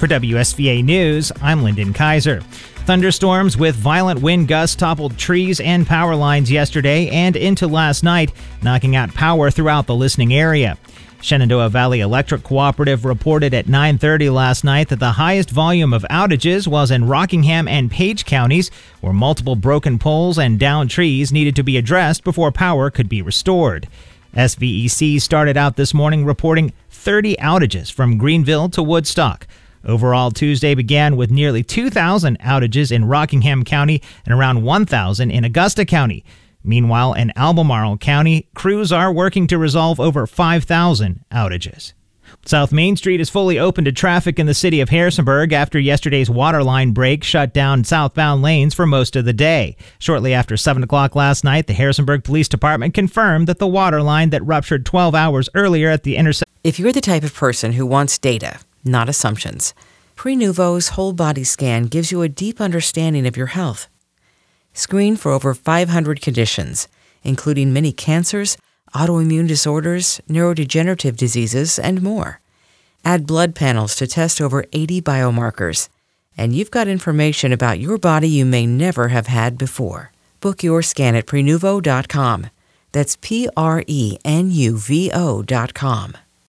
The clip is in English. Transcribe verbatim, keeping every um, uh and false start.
For W S V A News, I'm Lyndon Kaiser. Thunderstorms with violent wind gusts toppled trees and power lines yesterday and into last night, knocking out power throughout the listening area. Shenandoah Valley Electric Cooperative reported at nine thirty last night that the highest volume of outages was in Rockingham and Page counties, where multiple broken poles and downed trees needed to be addressed before power could be restored. S V E C started out this morning reporting thirty outages from Greenville to Woodstock. Overall, Tuesday began with nearly two thousand outages in Rockingham County and around one thousand in Augusta County. Meanwhile, in Albemarle County, crews are working to resolve over five thousand outages. South Main Street is fully open to traffic in the city of Harrisonburg after yesterday's waterline break shut down southbound lanes for most of the day. Shortly after seven o'clock last night, the Harrisonburg Police Department confirmed that the waterline that ruptured twelve hours earlier at the intersection. If you're the type of person who wants data, not assumptions, Prenuvo's whole body scan gives you a deep understanding of your health. Screen for over five hundred conditions, including many cancers, autoimmune disorders, neurodegenerative diseases, and more. Add blood panels to test over eighty biomarkers, and you've got information about your body you may never have had before. Book your scan at Prenuvo dot com. That's P R E N U V O dot com.